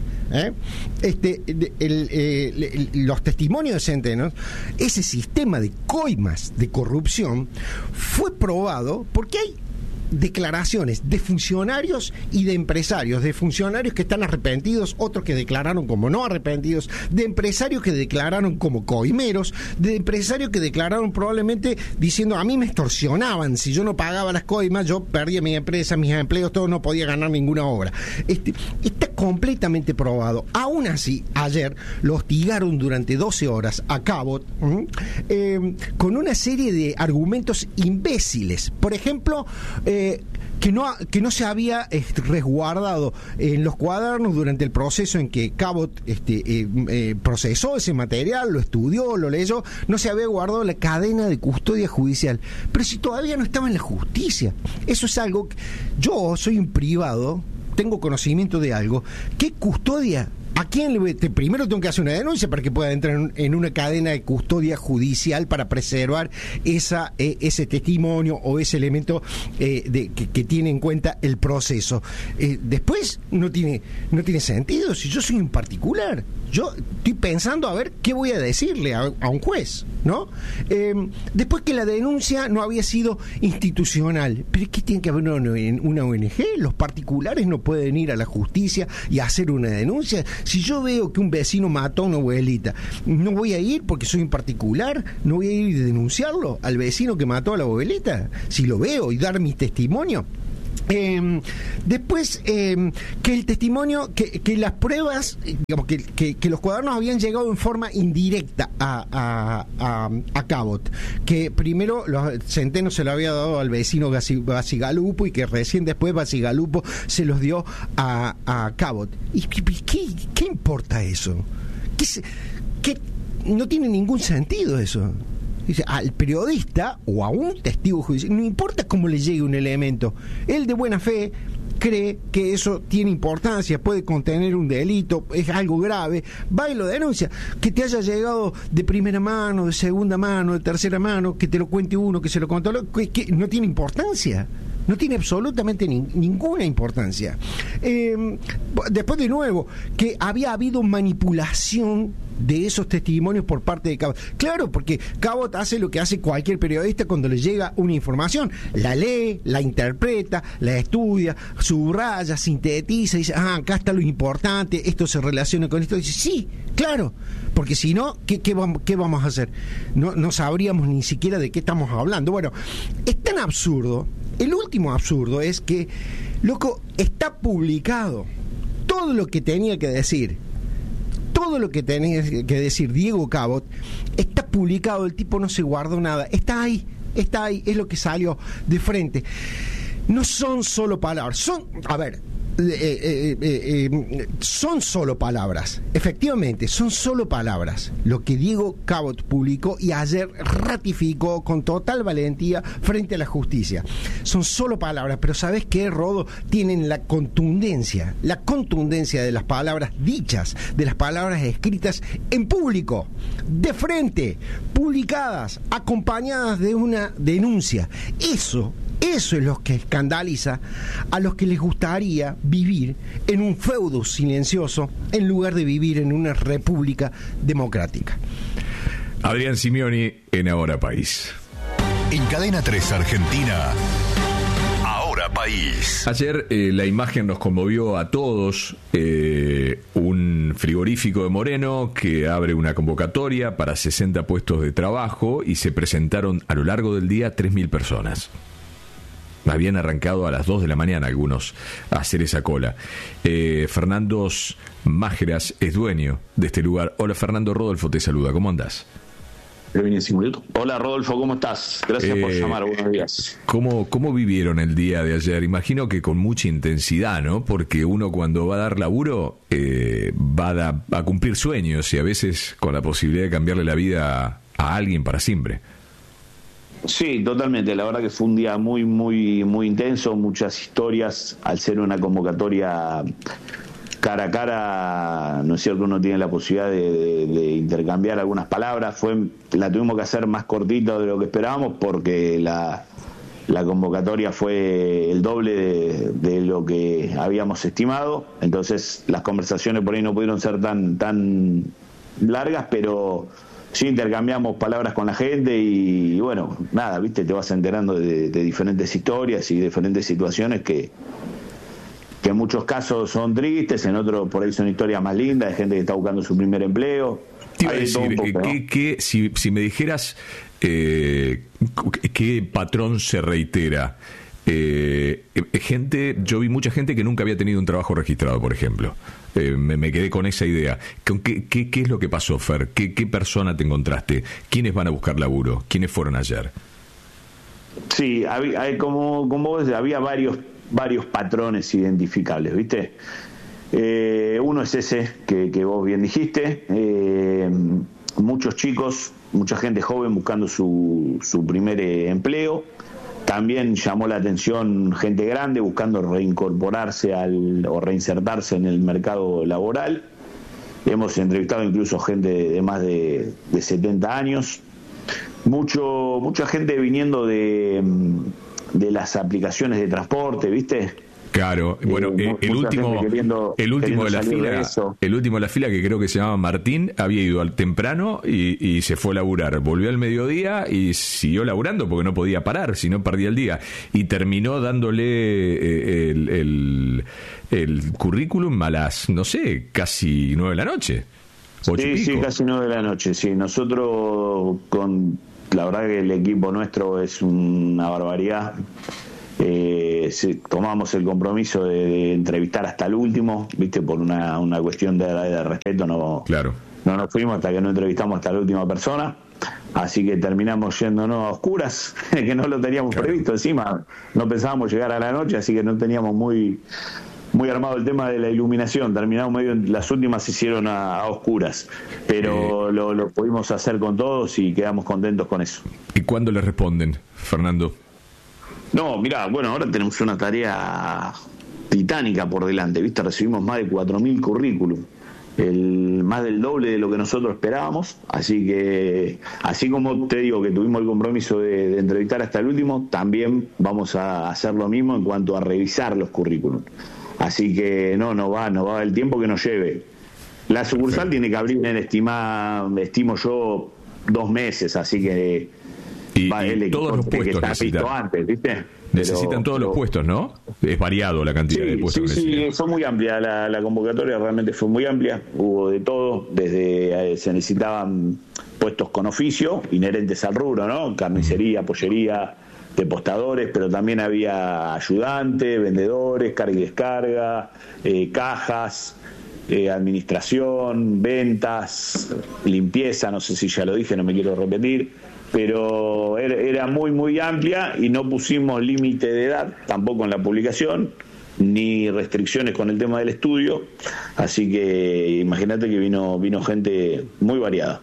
Los testimonios de Centeno, ese sistema de coimas de corrupción, fue probado porque hay declaraciones de funcionarios y de empresarios, de funcionarios que están arrepentidos, otros que declararon como no arrepentidos, de empresarios que declararon como coimeros, de empresarios que declararon probablemente diciendo: a mí me extorsionaban, si yo no pagaba las coimas yo perdía mi empresa, mis empleos, todo, no podía ganar ninguna obra. Está completamente probado. Aún así, ayer lo hostigaron durante 12 horas a Cabot, con una serie de argumentos imbéciles. Por ejemplo, que no se había resguardado en los cuadernos durante el proceso en que Cabot procesó ese material, lo estudió, lo leyó, no se había guardado la cadena de custodia judicial. Pero si todavía no estaba en la justicia, eso es algo que yo soy un privado, tengo conocimiento de algo. ¿Qué custodia? ¿A quién primero tengo que hacer una denuncia para que pueda entrar en una cadena de custodia judicial para preservar ese testimonio o ese elemento que tiene en cuenta el proceso? Después no tiene sentido. Si yo soy un particular, yo estoy pensando a ver qué voy a decirle a un juez, ¿no? Después que la denuncia no había sido institucional. ¿Pero qué tiene que haber una ONG? Los particulares no pueden ir a la justicia y hacer una denuncia. Si yo veo que un vecino mató a una abuelita, ¿no voy a ir porque soy un particular? ¿No voy a ir y denunciarlo al vecino que mató a la abuelita? Si lo veo y dar mi testimonio. Después, que el testimonio, que las pruebas, digamos, que los cuadernos habían llegado en forma indirecta a Cabot, que primero Centeno se lo había dado al vecino Basigalupo y que recién después Basigalupo se los dio a Cabot. ¿Y qué importa eso? ¿Qué no tiene ningún sentido eso? Dice, al periodista o a un testigo judicial, no importa cómo le llegue un elemento, él de buena fe cree que eso tiene importancia, puede contener un delito, es algo grave, va y lo denuncia. Que te haya llegado de primera mano, de segunda mano, de tercera mano, que te lo cuente uno, que se lo contó, que no tiene importancia. No tiene absolutamente ninguna importancia. Después, de nuevo, que había habido manipulación de esos testimonios por parte de Cabot. Claro, porque Cabot hace lo que hace cualquier periodista cuando le llega una información. La lee, la interpreta, la estudia, subraya, sintetiza, dice, acá está lo importante, esto se relaciona con esto. Dice, sí, claro, porque si no, ¿qué vamos a hacer? No sabríamos ni siquiera de qué estamos hablando. Bueno, es tan absurdo. El último absurdo es que, loco, está publicado todo lo que tenía que decir. Todo lo que tenía que decir Diego Cabot está publicado, el tipo no se guardó nada. Está ahí, es lo que salió de frente. No son solo palabras, son solo palabras, efectivamente, son solo palabras lo que Diego Cabot publicó y ayer ratificó con total valentía frente a la justicia. Son solo palabras, pero ¿sabes qué, Rodo? Tienen la contundencia de las palabras dichas, de las palabras escritas en público, de frente, publicadas, acompañadas de una denuncia. Eso es lo que escandaliza a los que les gustaría vivir en un feudo silencioso en lugar de vivir en una república democrática. Adrián Simeoni en Ahora País. En Cadena 3 Argentina, Ahora País. Ayer la imagen nos conmovió a todos. Un frigorífico de Moreno que abre una convocatoria para 60 puestos de trabajo y se presentaron a lo largo del día 3.000 personas. Habían arrancado a las 2 de la mañana algunos a hacer esa cola. Fernando Mágeras es dueño de este lugar. Hola Fernando, Rodolfo te saluda. ¿Cómo andás? Hola Rodolfo, ¿cómo estás? Gracias por llamar, buenos días. ¿Cómo vivieron el día de ayer? Imagino que con mucha intensidad, ¿no? Porque uno cuando va a dar laburo va a cumplir sueños y a veces con la posibilidad de cambiarle la vida a alguien para siempre. Sí, totalmente. La verdad que fue un día muy, muy, muy intenso, muchas historias. Al ser una convocatoria cara a cara, ¿no es cierto? Uno tiene la posibilidad de intercambiar algunas palabras. La tuvimos que hacer más cortita de lo que esperábamos porque la convocatoria fue el doble de lo que habíamos estimado. Entonces las conversaciones por ahí no pudieron ser tan largas, pero sí intercambiamos palabras con la gente y bueno, nada, viste, te vas enterando de diferentes historias y diferentes situaciones que en muchos casos son tristes, en otros por ahí son historias más lindas, de gente que está buscando su primer empleo. Te iba a decir, ¿no? Si me dijeras qué patrón se reitera, yo vi mucha gente que nunca había tenido un trabajo registrado, por ejemplo. Me quedé con esa idea. ¿Qué es lo que pasó, Fer? ¿Qué persona te encontraste? ¿Quiénes van a buscar laburo? ¿Quiénes fueron ayer? Sí, como vos decís, había varios patrones identificables, ¿viste? Uno es ese que vos bien dijiste. Muchos chicos, mucha gente joven buscando su primer empleo. También llamó la atención gente grande buscando reincorporarse o reinsertarse en el mercado laboral. Hemos entrevistado incluso gente de más de 70 años. Mucha gente viniendo de las aplicaciones de transporte, ¿viste? Claro, bueno, el último de la fila, que creo que se llama Martín, había ido al temprano y se fue a laburar, volvió al mediodía y siguió laburando porque no podía parar, si no perdía el día, y terminó dándole el currículum a las, no sé, casi 9 de la noche. Sí, casi 9 de la noche, sí. Nosotros, la verdad que el equipo nuestro es una barbaridad. Tomamos el compromiso de entrevistar hasta el último, viste, por una cuestión de respeto, no nos fuimos hasta que no entrevistamos hasta la última persona, así que terminamos yéndonos a oscuras, que no lo teníamos previsto, encima no pensábamos llegar a la noche, así que no teníamos muy muy armado el tema de la iluminación. Terminamos medio, las últimas se hicieron a oscuras, pero lo pudimos hacer con todos y quedamos contentos con eso. ¿Y cuándo le responden, Fernando? No, mirá, bueno, ahora tenemos una tarea titánica por delante, ¿viste? Recibimos más de 4.000 currículum, más del doble de lo que nosotros esperábamos, así que, así como te digo que tuvimos el compromiso de entrevistar hasta el último, también vamos a hacer lo mismo en cuanto a revisar los currículum. Así que no va el tiempo que nos lleve. La sucursal tiene que abrir estimo yo 2 meses, así que y todos los puestos que está visto antes, ¿viste? Necesitan todos los puestos, ¿no? Es variado la cantidad de puestos. Sí, fue muy amplia la convocatoria, realmente fue muy amplia, hubo de todo, desde se necesitaban puestos con oficio, inherentes al rubro, ¿no? Carnicería, pollería, depostadores, pero también había ayudantes, vendedores, carga y descarga, cajas, administración, ventas, limpieza, no sé si ya lo dije, no me quiero repetir, pero era muy muy amplia y no pusimos límite de edad tampoco en la publicación ni restricciones con el tema del estudio, así que imagínate que vino gente muy variada.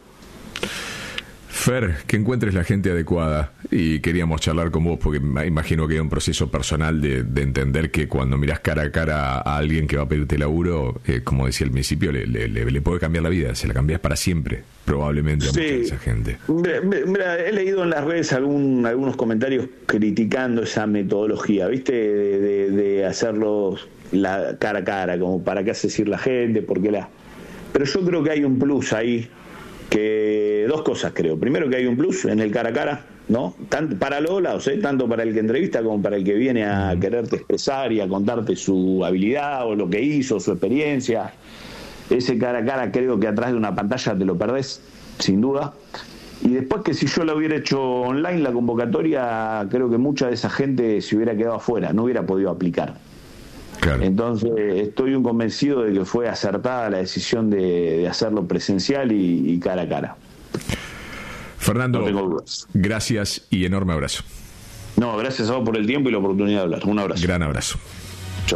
Fer, que encuentres la gente adecuada, y queríamos charlar con vos porque imagino que hay un proceso personal de entender que cuando mirás cara a cara a alguien que va a pedirte laburo, como decía al principio, le puede cambiar la vida, se la cambias para siempre, probablemente a mucha de esa gente. Mira, he leído en las redes algunos comentarios criticando esa metodología, ¿viste? De hacerlo la cara a cara, como para qué hace decir la gente, pero yo creo que hay un plus ahí. Que 2 cosas creo. Primero, que hay un plus en el cara a cara, ¿no? Tanto para los lados, tanto para el que entrevista como para el que viene a quererte expresar y a contarte su habilidad o lo que hizo, su experiencia. Ese cara a cara creo que atrás de una pantalla te lo perdés, sin duda. Y después, que si yo lo hubiera hecho online, la convocatoria, creo que mucha de esa gente se hubiera quedado afuera, no hubiera podido aplicar. Claro. Entonces estoy convencido de que fue acertada la decisión de hacerlo presencial y cara a cara. Fernando, no tengo dudas. Gracias y enorme abrazo. No, gracias a vos por el tiempo y la oportunidad de hablar. Un abrazo. Gran abrazo. Chau.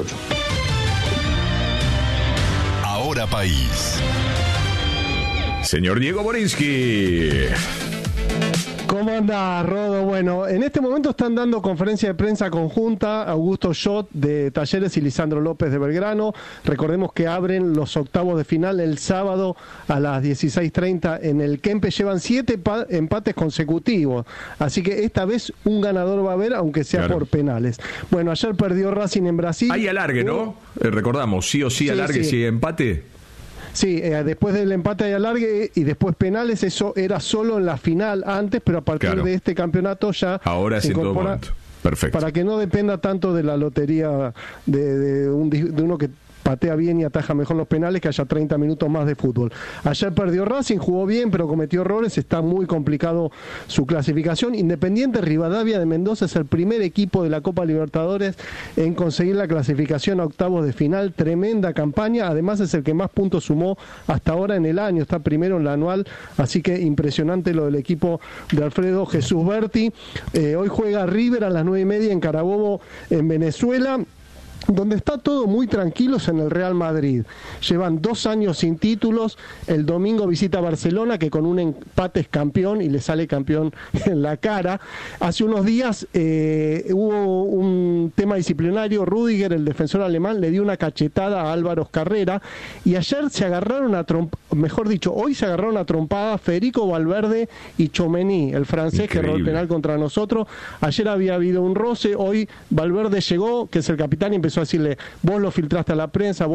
Ahora País. Señor Diego Borinsky. ¿Cómo anda, Rodo? Bueno, en este momento están dando conferencia de prensa conjunta Augusto Schott de Talleres y Lisandro López de Belgrano. Recordemos que abren los octavos de final el sábado a las 16:30 en el Kempes. Llevan 7 empates consecutivos, así que esta vez un ganador va a haber, aunque sea por penales. Bueno, ayer perdió Racing en Brasil. Hay alargue, ¿no? Recordamos, sí o sí alargue, si empate. Sí, después del empate hay alargue y después penales. Eso era solo en la final antes, pero a partir de este campeonato ya ahora se incorpora. Perfecto. Para que no dependa tanto de la lotería de uno que patea bien y ataja mejor los penales, que haya 30 minutos más de fútbol. Ayer perdió Racing, jugó bien, pero cometió errores, está muy complicado su clasificación. Independiente Rivadavia de Mendoza es el primer equipo de la Copa Libertadores en conseguir la clasificación a octavos de final, tremenda campaña, además es el que más puntos sumó hasta ahora en el año, está primero en la anual, así que impresionante lo del equipo de Alfredo Jesús Berti. Hoy juega River a las 9:30 en Carabobo, en Venezuela. Donde está todo muy tranquilos en el Real Madrid. Llevan 2 años sin títulos. El domingo visita Barcelona, que con un empate es campeón y le sale campeón en la cara. Hace unos días hubo un tema disciplinario. Rüdiger, el defensor alemán, le dio una cachetada a Álvaro Carrera. Y ayer se agarraron hoy se agarraron a trompadas Federico Valverde y Tchouaméni, el francés que erró el penal contra nosotros. Ayer había habido un roce. Hoy Valverde llegó, que es el capitán, y empezó a decirle: vos lo filtraste a la prensa,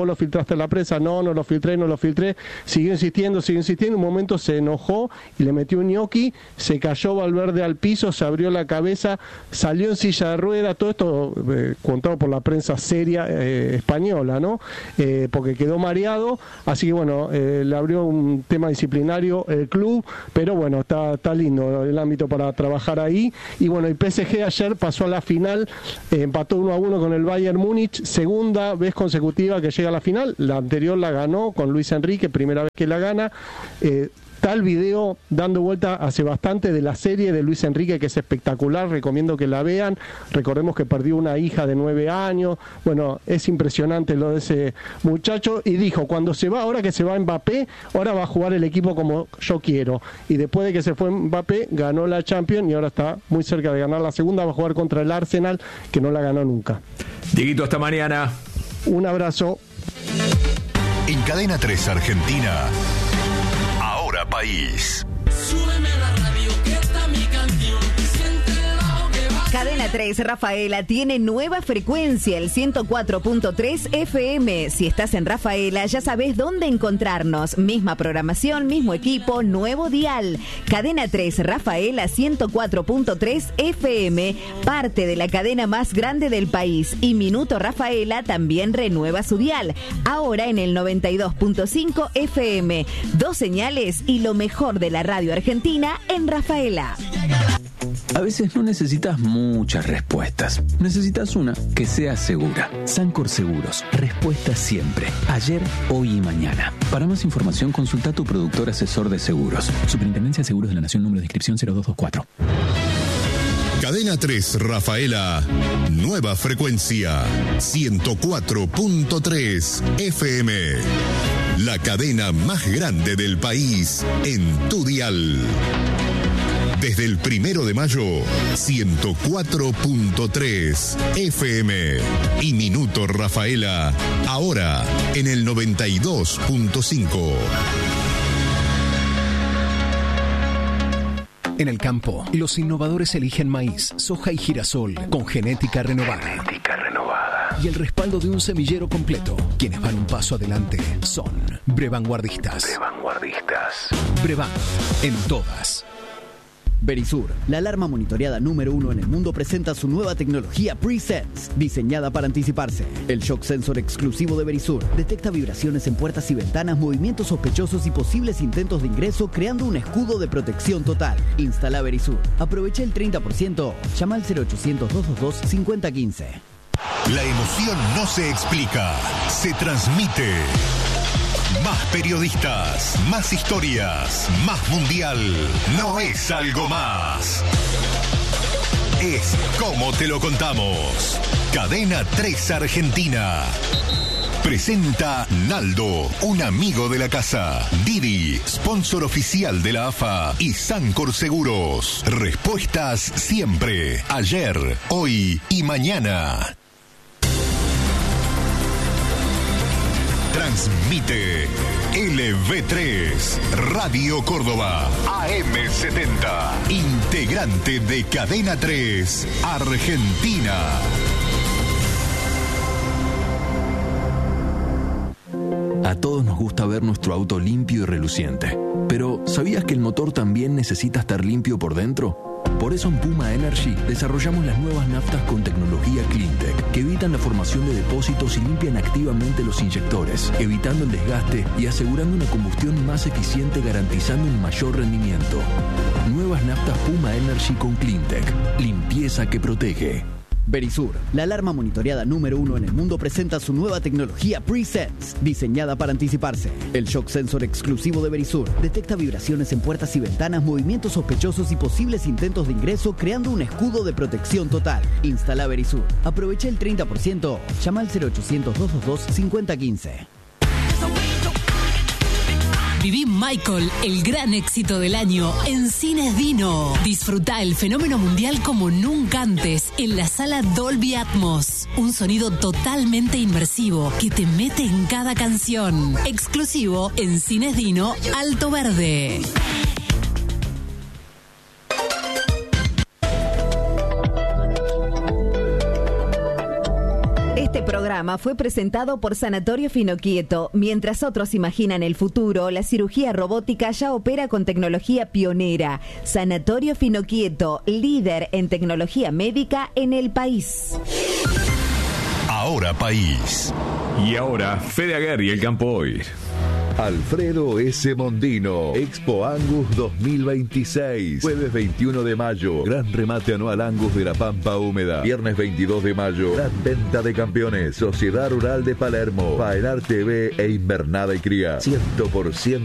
no lo filtré, siguió insistiendo, un momento se enojó y le metió un ñoqui, se cayó Valverde al piso, se abrió la cabeza, salió en silla de rueda, todo esto contado por la prensa seria española, ¿no? Porque quedó mareado, así que bueno, le abrió un tema disciplinario el club, pero bueno, está lindo el ámbito para trabajar ahí. Y bueno, el PSG ayer pasó a la final, empató 1-1 con el Bayern Múnich, segunda vez consecutiva que llega a la final. La anterior la ganó con Luis Enrique, primera vez que la gana. Está el video dando vuelta hace bastante de la serie de Luis Enrique, que es espectacular, recomiendo que la vean. Recordemos que perdió una hija de 9 años. Bueno, es impresionante lo de ese muchacho. Y dijo, cuando se va, ahora que se va Mbappé, ahora va a jugar el equipo como yo quiero. Y después de que se fue Mbappé, ganó la Champions y ahora está muy cerca de ganar la segunda. Va a jugar contra el Arsenal, que no la ganó nunca. Dieguito, hasta mañana. Un abrazo. En Cadena 3 Argentina, Ahora País. Súbeme la radio que está mi canción. Siente el bajo que va. Cadena 3 Rafaela tiene nueva frecuencia, el 104.3 FM. Si estás en Rafaela, ya sabés dónde encontrarnos. Misma programación, mismo equipo, nuevo dial. Cadena 3 Rafaela 104.3 FM, parte de la cadena más grande del país. Y Minuto Rafaela también renueva su dial, ahora en el 92.5 FM. 2 señales y lo mejor de la radio argentina en Rafaela. A veces no necesitas muchas respuestas. Necesitas una que sea segura. Sancor Seguros. Respuesta siempre. Ayer, hoy y mañana. Para más información, consulta a tu productor asesor de seguros. Superintendencia de Seguros de la Nación, número de inscripción 0224. Cadena 3 Rafaela, nueva frecuencia, 104.3 FM. La cadena más grande del país en tu dial. Desde el 1 de mayo, 104.3 FM. Y Minuto Rafaela, ahora en el 92.5. En el campo, los innovadores eligen maíz, soja y girasol con genética renovada. Y el respaldo de un semillero completo. Quienes van un paso adelante son Brevanguardistas. Brevan, en todas. Verisur, la alarma monitoreada número 1 en el mundo, presenta su nueva tecnología Pre-Sense, diseñada para anticiparse. El shock sensor exclusivo de Verisur detecta vibraciones en puertas y ventanas, movimientos sospechosos y posibles intentos de ingreso, creando un escudo de protección total. Instala Verisur. Aprovecha el 30%. Llama al 0800-222-5015. La emoción no se explica, se transmite. Más periodistas, más historias, más mundial. No es algo más. Es como te lo contamos. Cadena 3 Argentina. Presenta Naldo, un amigo de la casa. Didi, sponsor oficial de la AFA. Y Sancor Seguros. Respuestas siempre. Ayer, hoy y mañana. Transmite LV3, Radio Córdoba, AM70, integrante de Cadena 3, Argentina. A todos nos gusta ver nuestro auto limpio y reluciente. Pero, ¿sabías que el motor también necesita estar limpio por dentro? Por eso en Puma Energy desarrollamos las nuevas naftas con tecnología Cleantech, que evitan la formación de depósitos y limpian activamente los inyectores, evitando el desgaste y asegurando una combustión más eficiente, garantizando un mayor rendimiento. Nuevas naftas Puma Energy con Cleantech. Limpieza que protege. Verisur, la alarma monitoreada número 1 en el mundo, presenta su nueva tecnología Pre-Sense, diseñada para anticiparse. El shock sensor exclusivo de Verisur detecta vibraciones en puertas y ventanas, movimientos sospechosos y posibles intentos de ingreso, creando un escudo de protección total. Instala Verisur. Aprovecha el 30%. Llama al 0800-222-5015. Viví Michael, el gran éxito del año, en Cines Dino. Disfruta el fenómeno mundial como nunca antes en la sala Dolby Atmos. Un sonido totalmente inmersivo que te mete en cada canción. Exclusivo en Cines Dino, Alto Verde. Este programa fue presentado por Sanatorio Finoquieto. Mientras otros imaginan el futuro, la cirugía robótica ya opera con tecnología pionera. Sanatorio Finoquieto, líder en tecnología médica en el país. Ahora País. Y ahora, Fede Aguirre y el Campo Hoy. Alfredo S. Mondino, Expo Angus 2026, jueves 21 de mayo, gran remate anual Angus de la Pampa Húmeda, viernes 22 de mayo, gran venta de campeones, Sociedad Rural de Palermo, Faenar TV e Invernada y Cría, 100%